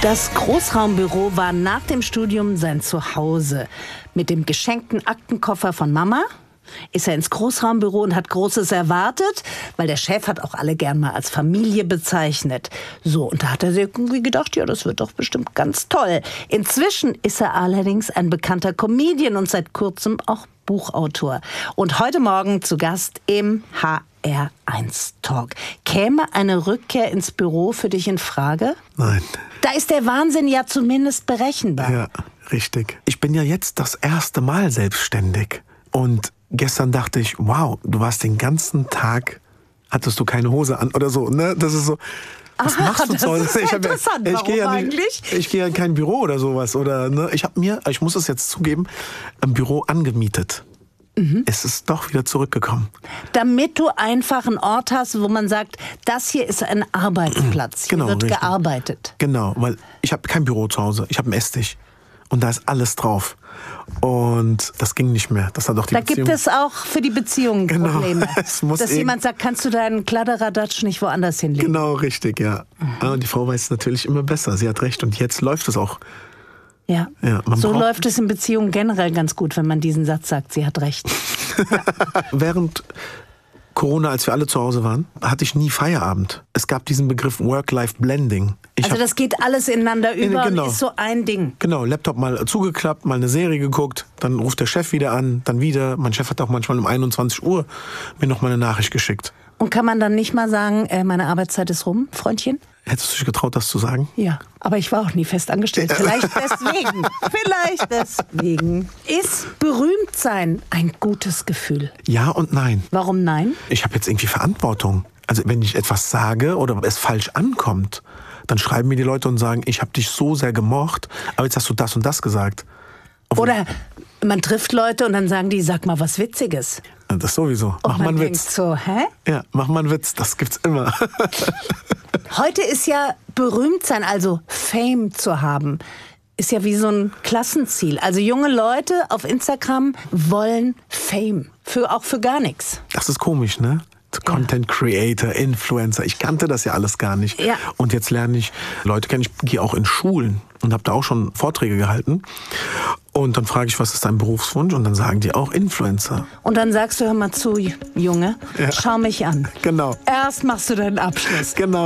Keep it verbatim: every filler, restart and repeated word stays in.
Das Großraumbüro war nach dem Studium sein Zuhause. Mit dem geschenkten Aktenkoffer von Mama ist er ins Großraumbüro und hat Großes erwartet, weil der Chef hat auch alle gern mal als Familie bezeichnet. So, und da hat er sich irgendwie gedacht, ja, das wird doch bestimmt ganz toll. Inzwischen ist er allerdings ein bekannter Comedian und seit kurzem auch Buchautor. Und heute Morgen zu Gast im H R eins Talk. Käme eine Rückkehr ins Büro für dich in Frage? Nein. Da ist der Wahnsinn ja zumindest berechenbar. Ja, richtig. Ich bin ja jetzt das erste Mal selbstständig. Und gestern dachte ich, wow, du warst den ganzen Tag, hattest du keine Hose an oder so, ne? Das ist so, was Aha, machst du das so? ist ich hab, interessant. ich Warum gehe ja eigentlich? nicht, ich gehe ja in kein Büro oder sowas. Oder, ne? Ich habe mir, ich muss es jetzt zugeben, ein Büro angemietet. Mhm. Es ist doch wieder zurückgekommen. Damit du einfach einen Ort hast, wo man sagt, das hier ist ein Arbeitsplatz. Hier Genau, wird richtig. gearbeitet. Genau, weil ich habe kein Büro zu Hause. Ich habe einen Esstisch. Und da ist alles drauf. Und das ging nicht mehr. Das hat doch die Da Beziehung. gibt es auch für die Beziehung Genau. Probleme. Es muss Dass eben- jemand sagt, kannst du deinen Kladderadatsch nicht woanders hinlegen? Genau, richtig, ja. Mhm. Und die Frau weiß es natürlich immer besser. Sie hat recht. Und jetzt läuft es auch. Ja. Ja, man So braucht- läuft es in Beziehungen generell ganz gut, wenn man diesen Satz sagt, sie hat recht. Während Corona, als wir alle zu Hause waren, hatte ich nie Feierabend. Es gab diesen Begriff Work-Life-Blending. Ich Also hab- das geht alles ineinander über genau. und ist so ein Ding. Genau, Laptop mal zugeklappt, mal eine Serie geguckt, dann ruft der Chef wieder an, dann wieder. Mein Chef hat auch manchmal um einundzwanzig Uhr mir noch mal eine Nachricht geschickt. Und kann man dann nicht mal sagen, äh, meine Arbeitszeit ist rum, Freundchen? Hättest du dich getraut, das zu sagen? Ja, aber ich war auch nie fest angestellt. Vielleicht deswegen. Vielleicht deswegen. Ist berühmt sein ein gutes Gefühl? Ja und nein. Warum nein? Ich habe jetzt irgendwie Verantwortung. Also wenn ich etwas sage oder es falsch ankommt, dann schreiben mir die Leute und sagen, ich habe dich so sehr gemocht, aber jetzt hast du das und das gesagt. Obwohl- Oder man trifft Leute und dann sagen die, sag mal was Witziges. Das sowieso. Und Mach mal man einen denkt Witz. so, hä? Ja, mach mal einen Witz. Das gibt's immer. Heute ist ja berühmt sein, also Fame zu haben, ist ja wie so ein Klassenziel. Also junge Leute auf Instagram wollen Fame, für, auch für gar nichts. Das ist komisch, ne? Content Creator, Influencer. Ich kannte das ja alles gar nicht. Ja. Und jetzt lerne ich Leute kennen. Ich gehe auch in Schulen und habe da auch schon Vorträge gehalten. Und dann frage ich, was ist dein Berufswunsch? Und dann sagen die auch Influencer. Und dann sagst du, hör mal zu, Junge, Ja. schau mich an. Genau. Erst machst du deinen Abschluss. Genau.